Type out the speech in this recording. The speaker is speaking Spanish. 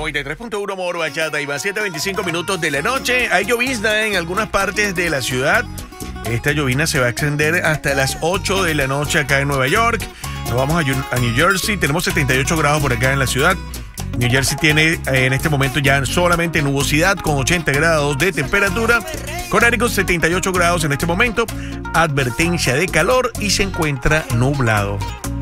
93.1 Moro Bachata y va 7:25 minutos de la noche. Hay llovizna en algunas partes de la ciudad. Esta llovizna se va a extender hasta las 8 de la noche acá en Nueva York. Nos vamos a New Jersey. Tenemos 78 grados por acá en la ciudad. New Jersey tiene en este momento ya solamente nubosidad con 80 grados de temperatura. Connecticut 78 grados en este momento. Advertencia de calor y se encuentra nublado.